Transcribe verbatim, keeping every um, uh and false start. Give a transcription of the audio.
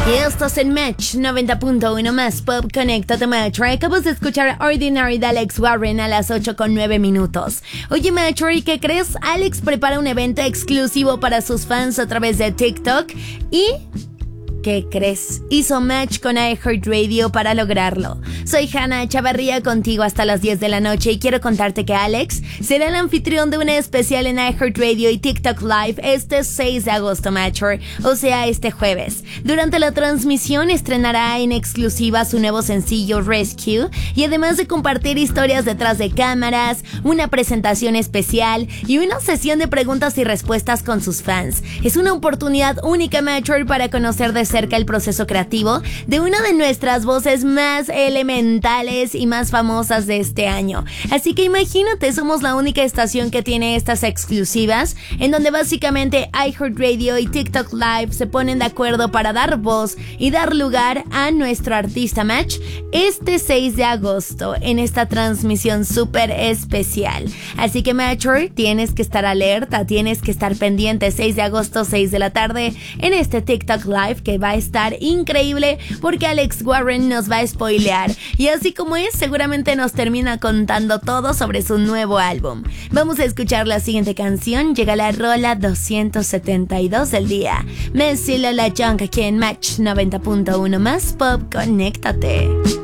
Y estás en Match noventa punto uno más Pop. Conéctate, Metro. Acabas de escuchar Ordinary de Alex Warren a las ocho con nueve minutos. Oye, Metro, ¿y qué crees? Alex prepara un evento exclusivo para sus fans a través de TikTok y... ¿qué crees? Hizo match con iHeartRadio para lograrlo. Soy Hannah Chavarría, contigo hasta las diez de la noche, y quiero contarte que Alex será el anfitrión de una especial en iHeartRadio y TikTok Live este seis de agosto, Matcher, o sea, este jueves. Durante la transmisión estrenará en exclusiva su nuevo sencillo Rescue, y además de compartir historias detrás de cámaras, una presentación especial y una sesión de preguntas y respuestas con sus fans. Es una oportunidad única, Matcher, para conocer de cerca el proceso creativo de una de nuestras voces más elementales y más famosas de este año. Así que imagínate, somos la única estación que tiene estas exclusivas, en donde básicamente iHeartRadio y TikTok Live se ponen de acuerdo para dar voz y dar lugar a nuestro artista Match este seis de agosto en esta transmisión súper especial. Así que, Matcher, tienes que estar alerta, tienes que estar pendiente. Seis de agosto, seis de la tarde, en este TikTok Live que va a estar increíble porque Alex Warren nos va a spoilear, y así como es, seguramente nos termina contando todo sobre su nuevo álbum. Vamos a escuchar la siguiente canción. Llega la rola doscientos setenta y dos del día. Messi La La Junk aquí en Match noventa punto uno más Pop. Conéctate.